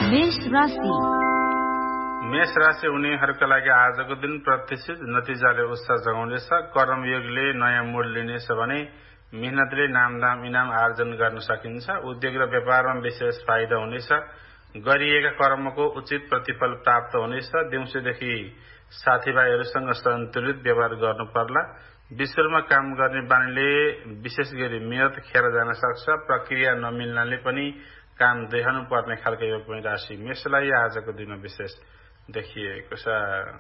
मेष राशि हुनेहरूका लागि आजको दिन प्रत्याशित नतिजाले उत्साह जगाउनेछ। कर्मयोगले नयाँ मोड लिनेछ भने मेहनतले नामदाम इनाम आर्जन गर्न सकिन्छ। उद्योग र व्यापारमा विशेष फाइदा हुनेछ। गरिएका कर्मको उचित प्रतिफल प्राप्त हुनेछ। दिउँसोदेखि साथीभाइहरूसँग सन्तुलित व्यवहार गर्नु पर्ला। विश्वमा काम गर्ने बानीले विशेष गरी मेहनत खेर जान सक्छ। प्रक्रिया नमिल्नाले पनि काम देखाउनु पर्ने खालको योग पनि राशि मेषलाई आजको दिन विशेष देखिएको छ।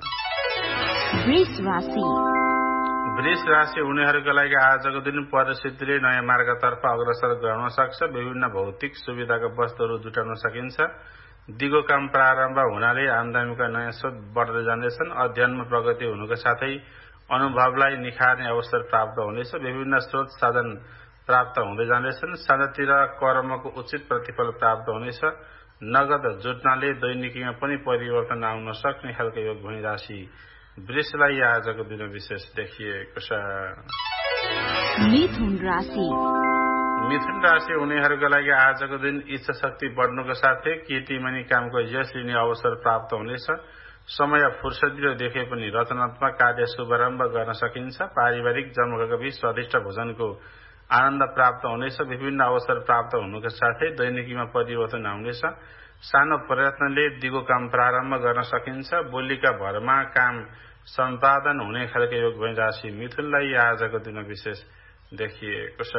वृष राशि हुनेहरूका लागि आजको दिन परिस्थितिले नयाँ मार्गतर्फ अग्रसर गराउन सक्छ। विभिन्न भौतिक सुविधाका वस्तुहरू जुटाउन सकिन्छ। दिगो काम प्रारम्भ हुनाले आमदामीका नयाँ स्रोत बढ्दै जानेछन्। अध्ययनमा प्रगति हुनुका साथै अनुभवलाई निखार्ने अवसर प्राप्त हुनेछ। विभिन्न स्रोत साधन प्राप्त हुँदै जानेछन्। साझातिर कर्मको उचित प्रतिफल प्राप्त हुनेछ। नगद जुट्नाले दैनिकीमा पनि परिवर्तन आउन सक्ने खालको योग भनी राशि वृषलाई आजको दिन विशेष देखिएको छ। मिथुन राशि हुनेहरूका लागि आजको दिन इच्छा शक्ति बढ्नुको साथै केटीमनी कामको यश लिने अवसर प्राप्त हुनेछ। समय फुर्सदिलो देखे पनि रचनात्मक कार्य शुभारम्भ गर्न सकिन्छ। पारिवारिक जमघटका बीच स्वादिष्ट भोजनको आनन्द प्राप्त हुनेछ। विभिन्न अवसर प्राप्त हुनुका साथै दैनिकीमा परिवर्तन आउनेछ। सानो प्रयत्नले दिगो काम प्रारम्भ गर्न सकिन्छ। बोलीका भरमा काम सम्पादन हुने खालको योग भई राशि मिथुनलाई आजको दिन विशेष देखिएको छ।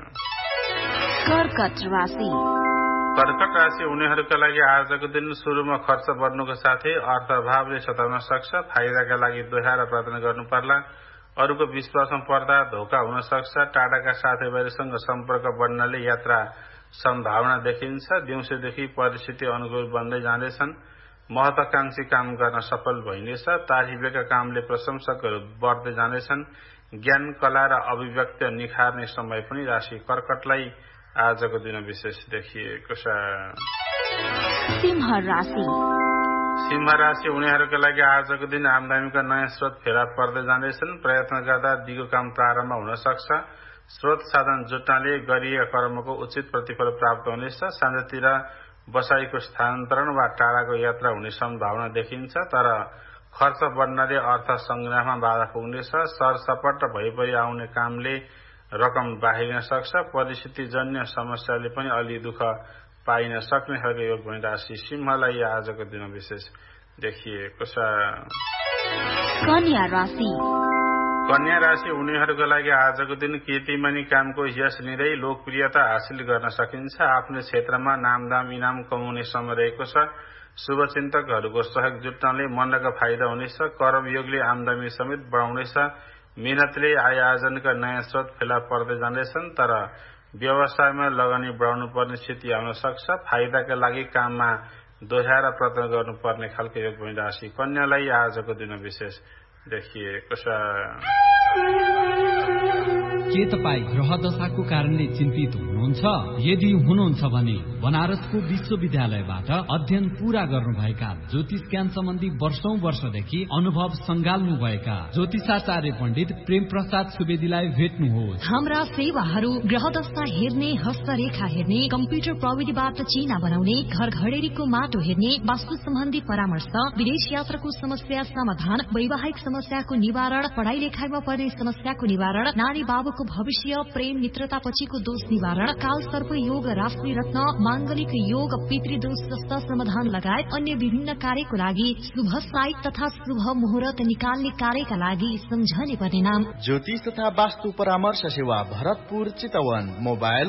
कर्कट राशि हुनेहरूका लागि आजको दिन सुरुमा खर्च बढ्नुको साथै अर्थअभावले सताउन सक्छ। फाइदाका लागि दोहोऱ्याएर प्रयत्न गर्नु पर्ला। अरूको विश्वासमा पर्दा धोका हुन सक्छ। टाढाका साथीभाइहरूसँग सम्पर्क बढ्नाले यात्रा सम्भावना देखिन्छ। दिउँसोदेखि परिस्थिति अनुकूल बन्दै जाँदैछन्। महत्वाकांक्षी काम गर्न सफल भइनेछ। तारिफका कामले प्रशंसकहरू बढ्दै जानेछन्। ज्ञान कला र अभिव्यक्ति निखार्ने समय पनि राशि कर्कटलाई आजको दिन विशेष देखिएको छ। सिंह राशि हुनेहरूका लागि आजको दिन आमदामीका नयाँ स्रोत फेला पर्दै जाँदैछन्। प्रयत्न गर्दा दिगो काम प्रारम्भ हुन सक्छ। स्रोत साधन जुट्नाले गरिएका कर्मको उचित प्रतिफल प्राप्त हुनेछ। साँझतिर बसाईको स्थानान्तरण वा टाढाको यात्रा हुने सम्भावना देखिन्छ। तर खर्च बढ्नाले अर्थ संग्रहमा बाधा पुग्नेछ। सरसपट भइपरि आउने कामले रकम बाहिरिन सक्छ। परिस्थितिजन्य समस्याले पनि अलि दुःख पाइन सक्ने खालको योग भनी राशि सिंहलाई आजको दिन विशेष देखिएको छ। कन्या राशि हुनेहरूका लागि आजको दिन केटीमनी कामको यश लिँदै लोकप्रियता हासिल गर्न सकिन्छ। आफ्नो क्षेत्रमा नामदाम इनाम कमाउने समय रहेको छ। शुभचिन्तकहरूको सहयोग जुट्नाले मनका फाइदा हुनेछ। कर्मयोगले आमदामी समेत बढाउनेछ। मेहनतले आय आर्जनका नयाँ स्रोत फेला पर्दै जाँदैछन्। तर व्यवसायमा लगानी बढाउनु पर्ने स्थिति आउन सक्छ। फाइदाका लागि काममा दोहोऱ्याएर प्रयत्न गर्नुपर्ने खालको योग भनी राशि कन्यालाई आजको दिन विशेष देखिएको छ। के तपाईँ ग्रह दशाको कारणले चिन्तित हुनुहुन्छ? यदि हुनुहुन्छ भने बनारसको विश्वविद्यालयबाट अध्ययन पूरा गर्नुभएका ज्योतिष ज्ञान सम्बन्धी वर्षौंदेखि अनुभव संगाल्नुभएका ज्योतिषाचार्य पण्डित प्रेम प्रसाद सुवेदीलाई भेट्नुहोस्। हाम्रा सेवाहरू ग्रह दशा हेर्ने, हस्तरेखा हेर्ने, कम्प्युटर प्रविधिबाट चिना बनाउने, घर घडेरीको माटो हेर्ने, वास्तु सम्बन्धी परामर्श, विदेश यात्राको समस्या समाधान, वैवाहिक समस्याको निवारण, पढाइ लेखाइमा पर्ने समस्याको निवारण, नारी बाबुको भविष्य, प्रेम मित्रता पछिको दोष निवारण, काल सर्प योग, राशि रत्न, मांगलिक योग, पितृदोष जस्ता समाधान लगायत अन्य विभिन्न कार्यको लागि शुभ साइट तथा शुभ मुहूर्त निकाल्ने कार्यका लागि सम्झने पर्ने नाम ज्योतिष तथा वास्तु परामर्श सेवा भरतपुर चितवन। मोबाइल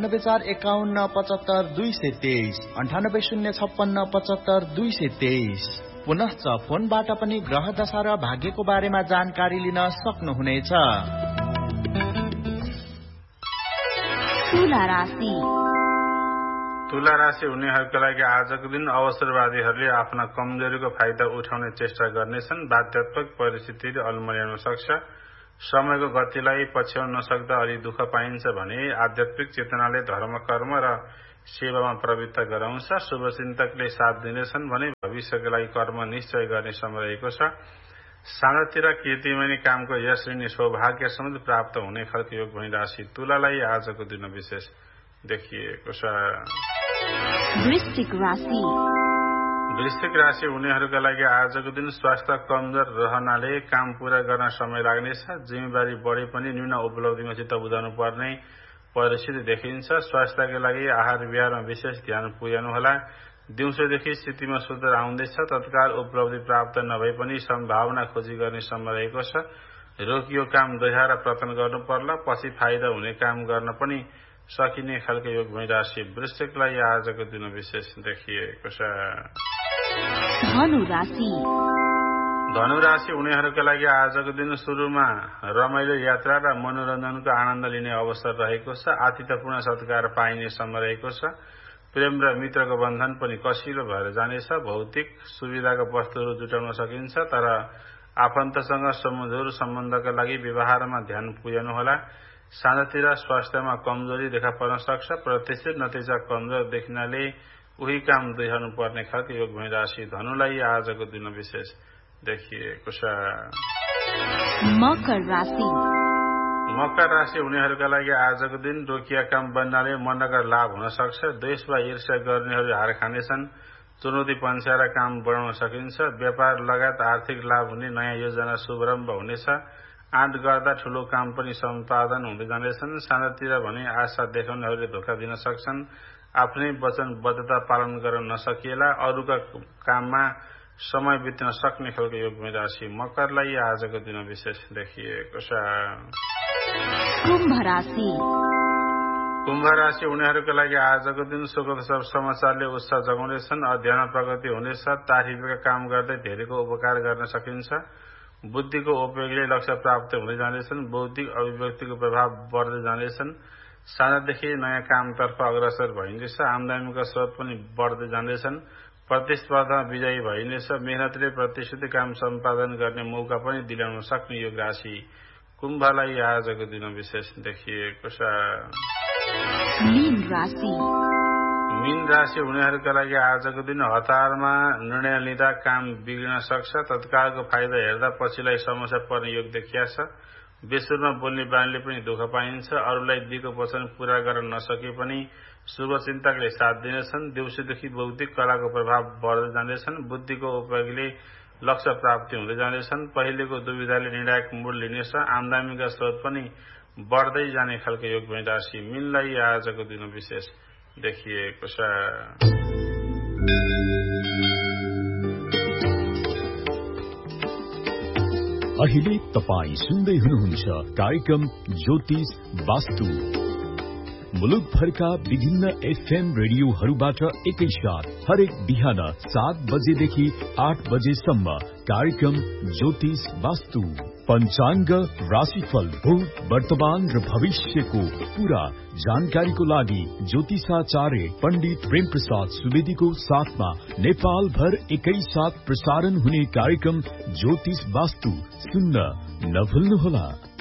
9841575223 9806575223। पुनश्च फोनबाट पनि ग्रह दशा र भाग्यको बारेमा जानकारी लिन सक्नुहुनेछ। तुला राशि हुनेहरूका लागि आजको दिन अवसरवादीहरूले आफ्ना कमजोरीको फाइदा उठाउने चेष्टा गर्नेछन्। बाध्यात्मक परिस्थितिले अल्मल्याउन सक्छ। समयको गतिलाई पछ्याउन नसक्दा अलि दुःख पाइन्छ भने आध्यात्मिक चेतनाले धर्म कर्म र सेवामा प्रवृत्त गराउँछ। शुभचिन्तकले साथ दिनेछन् भने भविष्यका लागि कर्म निश्चय गर्ने समय रहेको छ। साँझतिर केटीमनी कामको यश लिने सौभाग्य समेत प्राप्त हुने खालको योग भनी राशि तुलालाई आजको दिन विशेष देखिएको छ। वृश्चिक राशि हुनेहरूका लागि आजको दिन स्वास्थ्य कमजोर रहनाले काम पूरा गर्न समय लाग्नेछ। जिम्मेवारी बढे पनि न्यून उपलब्धिमा चित्त बुझाउनु पर्ने परिस्थिति देखिन्छ। स्वास्थ्यका लागि आहार विहारमा विशेष ध्यान पुर्याउनुहोला। दिउँसोदेखि स्थितिमा सुधार आउँदैछ। तत्काल उपलब्धि प्राप्त नभए पनि सम्भावना खोजी गर्ने समय रहेको छ। रोकियो काम दोहोऱ्याएर प्रयत्न गर्नु पर्ला। पछि फाइदा हुने काम गर्न पनि सकिने खालको योग भई राशि वृश्चिकलाई आजको दिन विशेष देखिएको छ। धनु राशि हुनेहरूका लागि आजको दिन सुरुमा रमाइलो यात्रा र मनोरञ्जनको आनन्द लिने अवसर रहेको छ। आतिथ्यपूर्ण सत्कार पाइने समय रहेको छ। प्रेम र मित्रको बन्धन पनि कसिलो भएर जानेछ। भौतिक सुविधाका वस्तुहरू जुटाउन सकिन्छ, तर आफन्तसँग सुमधुर सम्बन्धका लागि व्यवहारमा ध्यान पुर्याउनुहोला। साँझतिर स्वास्थ्यमा कमजोरी देखा पर्न सक्छ। प्रत्याशित नतिजा कमजोर देखिनाले उही काम दोहोर्याउनु पर्ने खालको योग भई राशि धनुलाई आजको दिन विशेष देखिएको छ। मकर राशि हुनेहरूका लागि आजको दिन रोकिया काम बन्नाले मनका लाभ हुन सक्छ। द्वेष वा ईर्ष्या गर्नेहरू हार खानेछन्। चुनौती पन्छ्याएर काम बढाउन सकिन्छ। व्यापार लगायत आर्थिक लाभ हुने नयाँ योजना शुभारम्भ हुनेछ। आँट गर्दा ठूलो काम पनि सम्पादन हुँदै जानेछन्। सानातिर भने आशा देखाउनेहरूले धोका दिन सक्छन्। आफ्नै वचनबद्धता पालन गर्न नसकिएला अरूका काममा समय बित्न सक्ने खालको योग भई राशि मकरलाई आजको दिन विशेष देखिएको छ। कुम्भ राशि हुनेहरूका लागि आजको दिन सुखद समाचारले उत्साह जगाउनेछन्। अध्ययन प्रगति हुनेछ। तारिफका काम गर्दै धेरैको उपकार गर्न सकिन्छ। बुद्धिको उपयोगले लक्ष्य प्राप्त हुँदै जानेछन्। बौद्धिक अभिव्यक्तिको प्रभाव बढ्दै जानेछन्। सानादेखि नयाँ कामतर्फ अग्रसर भइनेछ। आमदानीका स्रोत पनि बढ्दै जाँदैछन्। प्रतिस्पर्धामा विजयी भइनेछ। मेहनतले प्रतिश्रुति काम सम्पादन गर्ने मौका पनि दिलाउन सक्ने योग राशि कुम्भलाई आजको दिन विशेष देखिएको छ। मीन राशि हुनेहरूका लागि आजको दिन हतारमा निर्णय लिँदा काम बिग्रिन सक्छ। तत्कालको फाइदा हेर्दा पछिलाई समस्या पर्ने योग देखिया छ। बेसुरमा बोल्ने बानीले पनि दुःख पाइन्छ। अरूलाई दिएको वचन पूरा गर्न नसके पनि शुभचिन्तकले साथ दिनेछन्। दिउँसोदेखि बौद्धिक कलाको प्रभाव बढ्दै जानेछन्। बुद्धिको उपयोगले लक्ष्य प्राप्ति हुँदै जानेछन्। पहिलेको दुविधाले निर्णायक मोड लिनेछ। आमदानीका स्रोत पनि बढ्दै जाने खालको योग भई राशि मीनलाई आजको दिन विशेष देखिएको छ। अहिले तपाईं सुन्दै हुनुहुन्छ कार्यक्रम ज्योतिष वास्तु। मुलुकभरका विभिन्न एफएम रेडियोहरूबाट एकैसाथ हरेक बिहान 7 बजेदेखि 8 बजेसम्म कार्यक्रम ज्योतिष वास्तु। पञ्चाङ्ग, राशिफल, भूत, वर्तमान र भविष्यको पूरा जानकारीको लागि ज्योतिषाचार्य पण्डित प्रेम प्रसाद सुवेदीको साथमा नेपाल भर एकैसाथ प्रसारण हुने कार्यक्रम ज्योतिष वास्तु सुन्न नभुल्नुहोला।